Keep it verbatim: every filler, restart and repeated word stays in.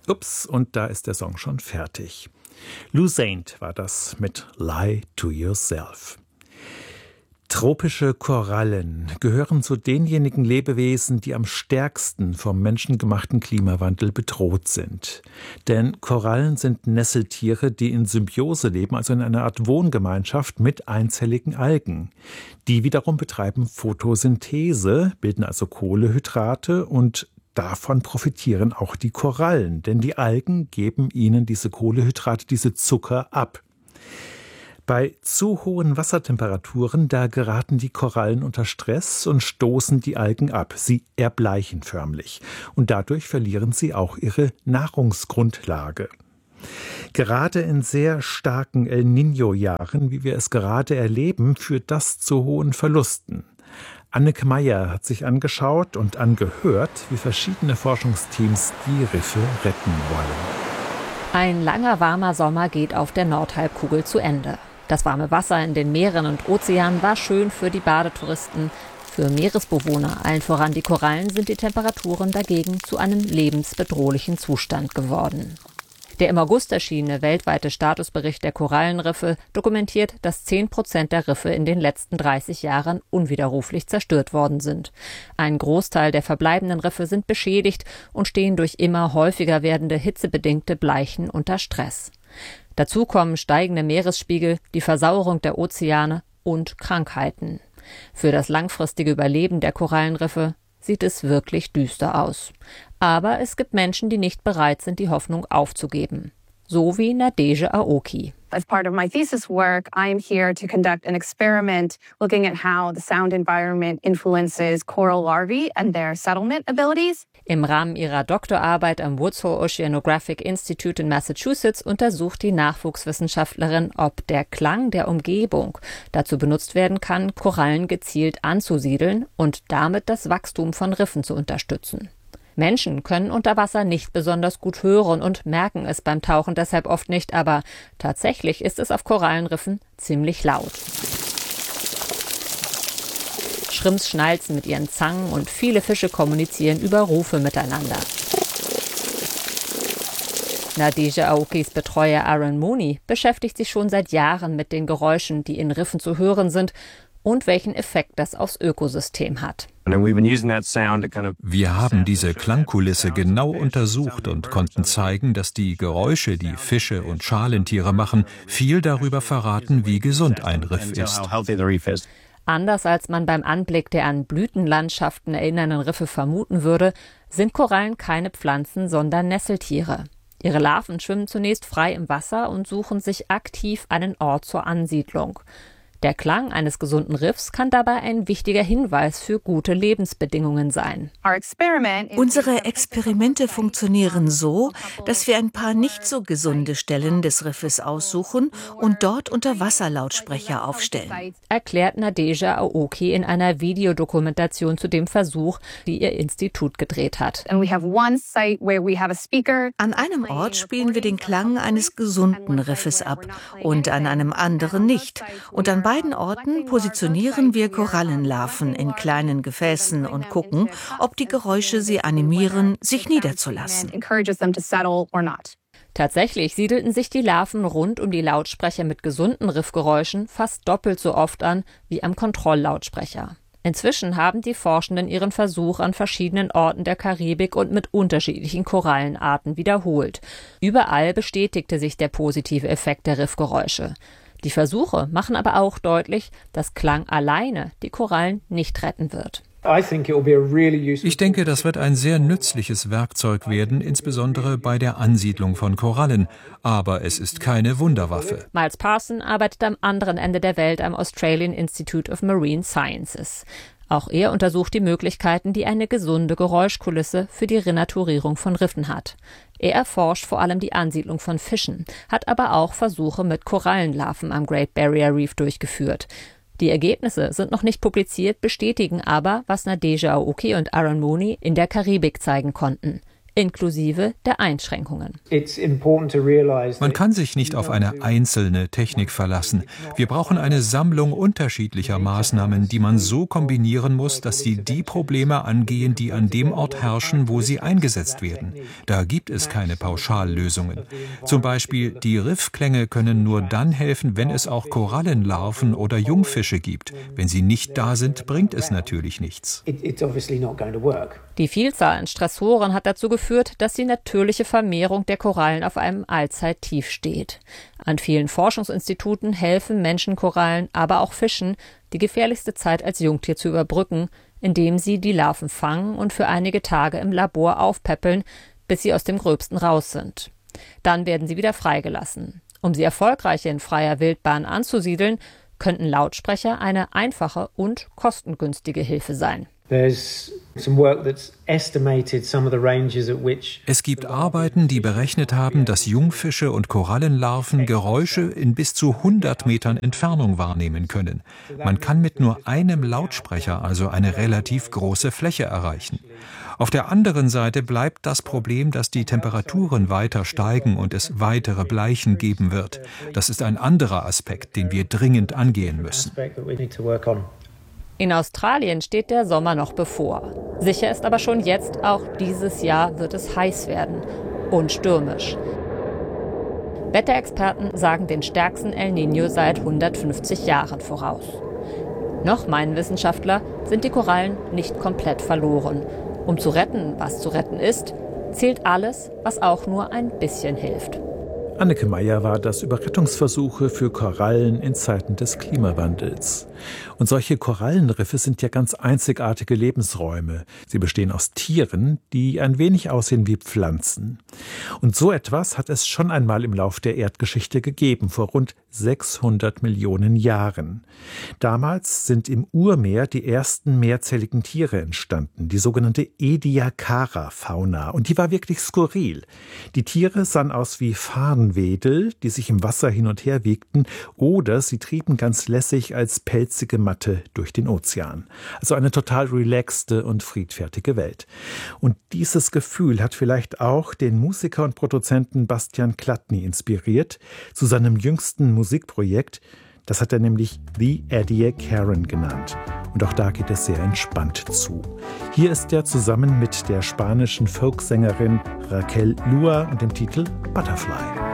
Ups, und da ist der Song schon fertig. Lou Saint war das mit Lie to Yourself. Tropische Korallen gehören zu denjenigen Lebewesen, die am stärksten vom menschengemachten Klimawandel bedroht sind. Denn Korallen sind Nesseltiere, die in Symbiose leben, also in einer Art Wohngemeinschaft mit einzelligen Algen. Die wiederum betreiben Photosynthese, bilden also Kohlenhydrate, und davon profitieren auch die Korallen, denn die Algen geben ihnen diese Kohlenhydrate, diese Zucker ab. Bei zu hohen Wassertemperaturen, da geraten die Korallen unter Stress und stoßen die Algen ab. Sie erbleichen förmlich. Und dadurch verlieren sie auch ihre Nahrungsgrundlage. Gerade in sehr starken El Niño-Jahren, wie wir es gerade erleben, führt das zu hohen Verlusten. Anneke Meyer hat sich angeschaut und angehört, wie verschiedene Forschungsteams die Riffe retten wollen. Ein langer, warmer Sommer geht auf der Nordhalbkugel zu Ende. Das warme Wasser in den Meeren und Ozeanen war schön für die Badetouristen. Für Meeresbewohner, allen voran die Korallen, sind die Temperaturen dagegen zu einem lebensbedrohlichen Zustand geworden. Der im August erschienene weltweite Statusbericht der Korallenriffe dokumentiert, dass zehn Prozent der Riffe in den letzten dreißig Jahren unwiderruflich zerstört worden sind. Ein Großteil der verbleibenden Riffe sind beschädigt und stehen durch immer häufiger werdende hitzebedingte Bleichen unter Stress. Dazu kommen steigende Meeresspiegel, die Versauerung der Ozeane und Krankheiten. Für das langfristige Überleben der Korallenriffe sieht es wirklich düster aus. Aber es gibt Menschen, die nicht bereit sind, die Hoffnung aufzugeben. So wie Nadege Aoki. As part of my thesis work, I am here to conduct an experiment looking at how the sound environment influences coral larvae and their settlement abilities. Im Rahmen ihrer Doktorarbeit am Woods Hole Oceanographic Institute in Massachusetts untersucht die Nachwuchswissenschaftlerin, ob der Klang der Umgebung dazu benutzt werden kann, Korallen gezielt anzusiedeln und damit das Wachstum von Riffen zu unterstützen. Menschen können unter Wasser nicht besonders gut hören und merken es beim Tauchen deshalb oft nicht, aber tatsächlich ist es auf Korallenriffen ziemlich laut. Shrimps schnalzen mit ihren Zangen und viele Fische kommunizieren über Rufe miteinander. Nadege Aokis Betreuer Aaron Mooney beschäftigt sich schon seit Jahren mit den Geräuschen, die in Riffen zu hören sind und welchen Effekt das aufs Ökosystem hat. Wir haben diese Klangkulisse genau untersucht und konnten zeigen, dass die Geräusche, die Fische und Schalentiere machen, viel darüber verraten, wie gesund ein Riff ist. Anders als man beim Anblick der an Blütenlandschaften erinnernden Riffe vermuten würde, sind Korallen keine Pflanzen, sondern Nesseltiere. Ihre Larven schwimmen zunächst frei im Wasser und suchen sich aktiv einen Ort zur Ansiedlung. Der Klang eines gesunden Riffs kann dabei ein wichtiger Hinweis für gute Lebensbedingungen sein. Unsere Experimente funktionieren so, dass wir ein paar nicht so gesunde Stellen des Riffes aussuchen und dort Unterwasserlautsprecher aufstellen, erklärt Nadege Aoki in einer Videodokumentation zu dem Versuch, die ihr Institut gedreht hat. An einem Ort spielen wir den Klang eines gesunden Riffes ab und an einem anderen nicht. Und an beiden Orten positionieren wir Korallenlarven in kleinen Gefäßen und gucken, ob die Geräusche sie animieren, sich niederzulassen. Tatsächlich siedelten sich die Larven rund um die Lautsprecher mit gesunden Riffgeräuschen fast doppelt so oft an wie am Kontrolllautsprecher. Inzwischen haben die Forschenden ihren Versuch an verschiedenen Orten der Karibik und mit unterschiedlichen Korallenarten wiederholt. Überall bestätigte sich der positive Effekt der Riffgeräusche. Die Versuche machen aber auch deutlich, dass Klang alleine die Korallen nicht retten wird. Ich denke, das wird ein sehr nützliches Werkzeug werden, insbesondere bei der Ansiedlung von Korallen. Aber es ist keine Wunderwaffe. Miles Parson arbeitet am anderen Ende der Welt am Australian Institute of Marine Sciences. Auch er untersucht die Möglichkeiten, die eine gesunde Geräuschkulisse für die Renaturierung von Riffen hat. Er erforscht vor allem die Ansiedlung von Fischen, hat aber auch Versuche mit Korallenlarven am Great Barrier Reef durchgeführt. Die Ergebnisse sind noch nicht publiziert, bestätigen aber, was Nadege Aoki und Aaron Mooney in der Karibik zeigen konnten. inklusive der Einschränkungen. Man kann sich nicht auf eine einzelne Technik verlassen. Wir brauchen eine Sammlung unterschiedlicher Maßnahmen, die man so kombinieren muss, dass sie die Probleme angehen, die an dem Ort herrschen, wo sie eingesetzt werden. Da gibt es keine Pauschallösungen. Zum Beispiel, die Riffklänge können nur dann helfen, wenn es auch Korallenlarven oder Jungfische gibt. Wenn sie nicht da sind, bringt es natürlich nichts. Die Vielzahl an Stressoren hat dazu geführt, dass die natürliche Vermehrung der Korallen auf einem Allzeittief steht. An vielen Forschungsinstituten helfen Menschenkorallen, aber auch Fischen, die gefährlichste Zeit als Jungtier zu überbrücken, indem sie die Larven fangen und für einige Tage im Labor aufpäppeln, bis sie aus dem Gröbsten raus sind. Dann werden sie wieder freigelassen. Um sie erfolgreich in freier Wildbahn anzusiedeln, könnten Lautsprecher eine einfache und kostengünstige Hilfe sein. Es gibt Arbeiten, die berechnet haben, dass Jungfische und Korallenlarven Geräusche in bis zu hundert Metern Entfernung wahrnehmen können. Man kann mit nur einem Lautsprecher also eine relativ große Fläche erreichen. Auf der anderen Seite bleibt das Problem, dass die Temperaturen weiter steigen und es weitere Bleichen geben wird. Das ist ein anderer Aspekt, den wir dringend angehen müssen. In Australien steht der Sommer noch bevor. Sicher ist aber schon jetzt, auch dieses Jahr wird es heiß werden und stürmisch. Wetterexperten sagen den stärksten El Niño seit hundertfünfzig Jahren voraus. Noch meinen Wissenschaftler, sind die Korallen nicht komplett verloren. Um zu retten, was zu retten ist, zählt alles, was auch nur ein bisschen hilft. Anneke Meyer war das über Rettungsversuche für Korallen in Zeiten des Klimawandels. Und solche Korallenriffe sind ja ganz einzigartige Lebensräume. Sie bestehen aus Tieren, die ein wenig aussehen wie Pflanzen. Und so etwas hat es schon einmal im Lauf der Erdgeschichte gegeben, vor rund sechshundert Millionen Jahren. Damals sind im Urmeer die ersten mehrzelligen Tiere entstanden, die sogenannte Ediacara-Fauna. Und die war wirklich skurril. Die Tiere sahen aus wie Farnwedel, die sich im Wasser hin und her wiegten, oder sie trieben ganz lässig als pelzige Matte durch den Ozean. Also eine total relaxte und friedfertige Welt. Und dieses Gefühl hat vielleicht auch den Musiker und Produzenten Bastian Chladni inspiriert zu seinem jüngsten Musikprojekt. Das hat er nämlich The Ediacaran genannt. Und auch da geht es sehr entspannt zu. Hier ist er zusammen mit der spanischen Folksängerin Raquel Lua und dem Titel Butterfly.